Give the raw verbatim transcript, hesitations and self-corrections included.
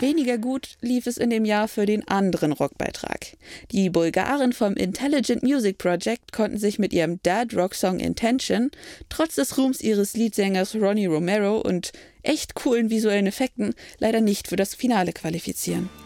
Weniger gut lief es in dem Jahr für den anderen Rockbeitrag. Die Bulgaren vom Intelligent Music Project konnten sich mit ihrem Dad-Rock-Song Intention trotz des Ruhms ihres Leadsängers Ronnie Romero und echt coolen visuellen Effekten leider nicht für das Finale qualifizieren.